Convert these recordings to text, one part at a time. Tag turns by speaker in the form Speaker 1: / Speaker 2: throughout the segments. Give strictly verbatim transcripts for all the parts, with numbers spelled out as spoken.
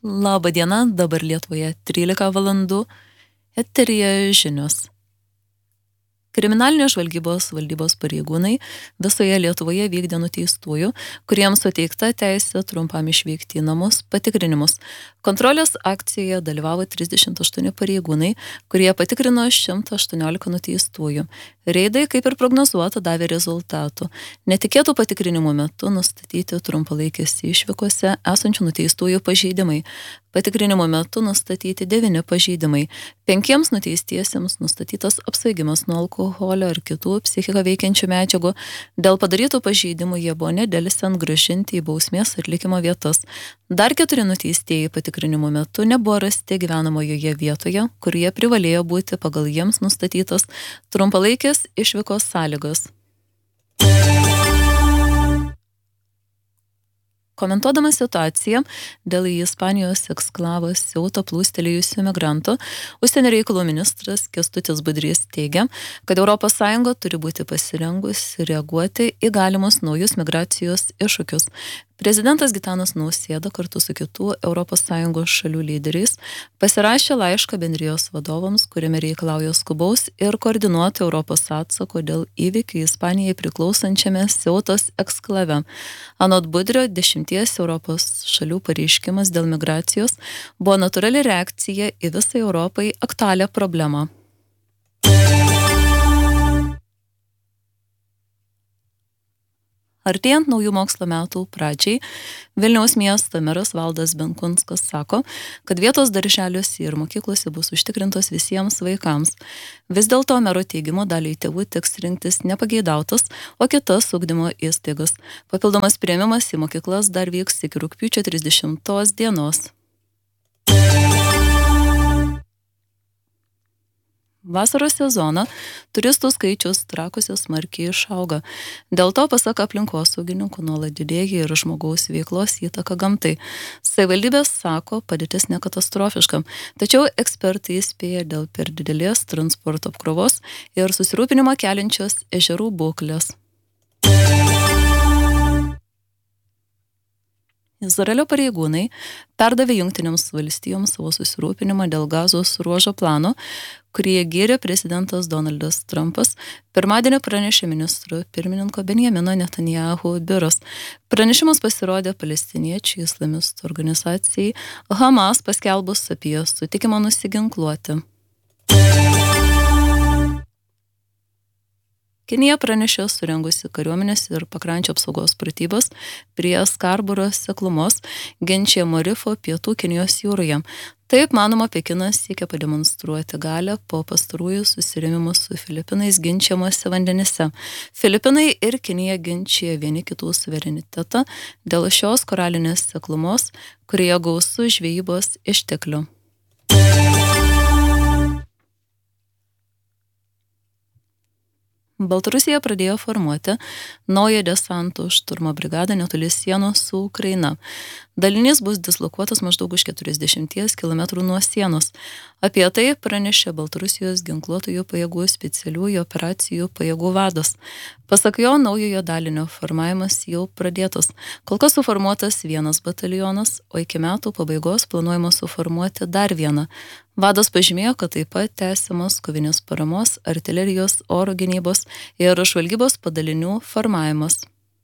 Speaker 1: Labą dieną, dabar Lietuvoje trylika valandų, eteryje žinios. Kriminalinės žvalgybos valdybos pareigūnai visoje Lietuvoje vykdė nuteistųjų, kuriems suteikta teisė trumpam išvykti į namus patikrinimus. Kontrolės akcijoje dalyvavo trisdešimt aštuoni pareigūnai, kurie patikrino šimtą aštuoniolika nuteistųjų. Reidai, kaip ir prognozuota, davė rezultatų. Netikėtų patikrinimų metu nustatyti trumpalaikėse išvykose esančių nuteistųjų pažeidimai. Patikrinimo metu nustatyti devyni pažeidimai. Penkiems nuteistiesiems nustatytas apsvaigimas nuo alkoholio ar kitų psichiką veikiančių medžiagų. Dėl padarytų pažeidimų jie buvo nedelsiant grąžinti į bausmės atlikimo vietas. Dar keturi nuteistieji patikrinimo metu nebuvo rasti gyvenamojoje vietoje, kur jie privalėjo būti pagal jiems nustatytas trumpalaikės išvykos sąlygos. Komentuodama situaciją dėl į Ispanijos eksklavą siautą plūstelėjusių migrantų, užsienio reikalų ministras Kęstutis Budrys teigia, kad Europos Sąjunga turi būti pasirengusi reaguoti į galimus naujus migracijos iššūkius. Prezidentas Gitanas Nausėda kartu su kitų Europos Sąjungos šalių lyderiais pasirašė laišką bendrijos vadovams, kuriame reikalauja skubaus ir koordinuoto Europos atsako dėl įvykių Ispanijai priklausančiame siautos eksklave. Anot Budrio, dešimties Europos šalių pareiškimas dėl migracijos buvo natūrali reakcija į visai Europai aktualią problemą. Artėjant naujų mokslo metų pradžiai, Vilniaus miesto meras Valdas Benkunskas sako, kad vietos darželiuose ir mokyklose bus užtikrintos visiems vaikams. Vis dėlto mero teigimu daliai tėvų teks rinktis nepageidautas, o kitas ugdymo įstaigas. Papildomas priėmimas į mokyklas dar vyks iki rugpjūčio trisdešimtos dienos. Vasaros sezoną turistų skaičius Trakuose smarkiai išauga. Dėl to, pasak aplinkosaugininkų, nuolat didėja ir žmogaus veiklos įtaka gamtai. Savivaldybės sako, padėtis nekatastrofiška, tačiau ekspertai įspėja dėl per didelės transporto apkrovos ir susirūpinimą keliančios ežerų būklės. Izraelio pareigūnai perdavė Jungtinėms valstijoms savo susirūpinimą dėl Gazos ruožo plano, kurį gyrė prezidentas Donaldas Trumpas, pirmadienį pranešė ministro pirmininko Benjamino Netanyahu biuras. Pranešimas pasirodė palestiniečių islamistų organizacijai Hamas paskelbus apie sutikimą nusiginkluoti. Kinija pranešė surengusi kariuomenės ir pakrančio apsaugos pratybas prie Skarburo seklumos Genčiamo rifo pietų Kinijos jūroje. Taip, manoma, Pekinas siekia pademonstruoti galią po pastarųjų susirėmimų su Filipinais ginčiamuose vandenyse. Filipinai ir Kinija ginčija vieni kitų suverenitetą dėl šios koralinės seklumos, kurioje gausu žvejybos išteklių. Baltarusija pradėjo formuoti naują desanto šturmo brigadą netoli sienos su Ukraina. Dalinys bus dislokuotas maždaug už keturiasdešimties kilometrų nuo sienos. Apie tai pranešė Baltarusijos ginkluotojų pajėgų specialiųjų operacijų pajėgų vadas. Pasak jo, naujojo dalinio formavimas jau pradėtas. Kol kas suformuotas vienas batalionas, o iki metų pabaigos planuojama suformuoti dar vieną. Vadas pažymėjo, kad taip pat tęsiamas kovinės paramos, artilerijos, oro gynybos ir žvalgybos padalinių formavimas.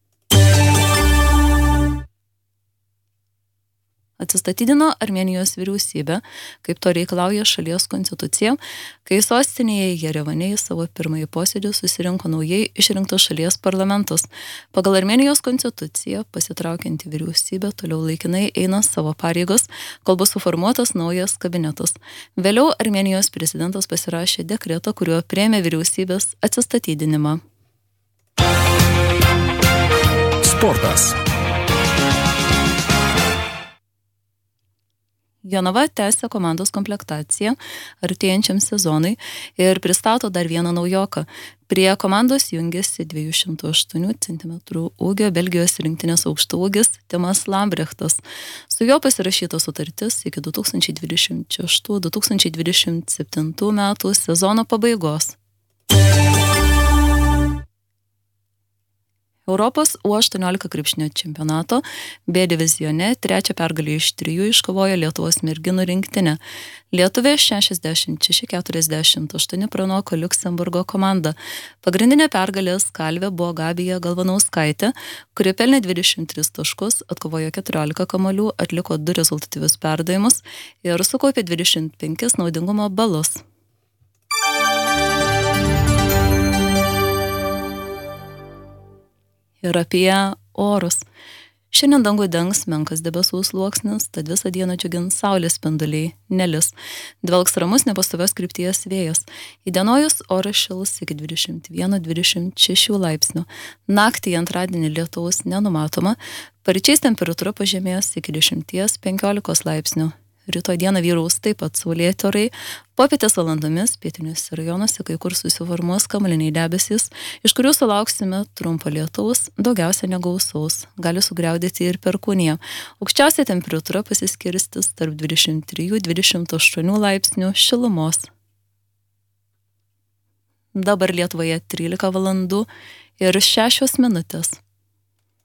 Speaker 1: Atsistatydino Armėnijos vyriausybė, kaip to reikalauja šalies konstitucija, kai sostinėje Jerevane į savo pirmąjį posėdį susirinko naujai išrinktas šalies parlamentas. Pagal Armėnijos konstituciją pasitraukianti vyriausybė toliau laikinai eina savo pareigos, kol bus suformuotas naujas kabinetas. Vėliau Armėnijos prezidentas pasirašė dekretą, kuriuo priėmė vyriausybės atsistatydinimą.
Speaker 2: Sportas.
Speaker 1: Jonava tęsia komandos komplektaciją artėjančiam sezonui ir pristato dar vieną naujoką. Prie komandos jungiasi dviejų šimtų aštuonių centimetrų ūgio Belgijos rinktinės aukštaūgis Timas Lambrechtas. Su juo pasirašyta sutartis iki du tūkstančiai dvidešimt šeštų - du tūkstančiai dvidešimt septintų metų sezono pabaigos. Europos U aštuoniolika krepšinio čempionato B divizione trečią pergalę iš trijų iškovojo Lietuvos merginų rinktinė. Lietuvė šešiasdešimt šeši keturiasdešimt aštuoni pranoko Liuksemburgo komandą. Pagrindinė pergalės kalvė buvo Gabija Galvanauskaitė, kuri pelnė dvidešimt tris taškus, atkovojo keturiolika kamuolių, atliko du rezultatyvius perdavimus ir sukaupė dvidešimt penkis naudingumo balus. Ir apie orus. Šiandien dangų dengs menkas debesų sluoksnis, tad visą dieną džiugins saulės spinduliai, nelis. Dvelks ramus nepastovios krypties vėjas. Įdienojus oras šils iki dvidešimt vienas dvidešimt šeši laipsnių. Naktį antradienį lietaus nenumatoma, paryčiais temperatūra pažemės iki dešimt penkiolika laipsnių. Rytoj dieną vyraus taip pat saulėti orai, popietės valandomis pietiniuose rajonuose kai kur susiformuos kamuoliniai debesys, iš kurių sulauksime trumpo lietaus, daugiausia negausaus, gali sugriaudėti ir perkūnija. Aukščiausia temperatūra pasiskirstis tarp dvidešimt trijų dvidešimt aštuonių laipsnių šilumos. Dabar Lietuvoje trylika valandų ir šešios minutės.